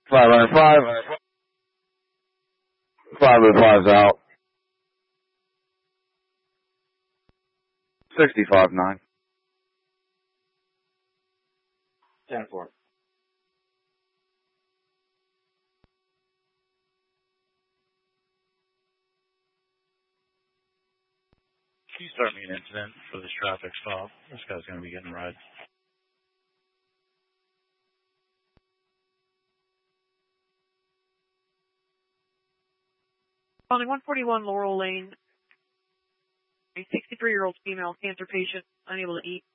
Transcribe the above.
505. 505's out. 65-9. 10-4. Can you start me an incident for this traffic stop? This guy's going to be getting rides. On 141 Laurel Lane, a 63-year-old female cancer patient unable to eat.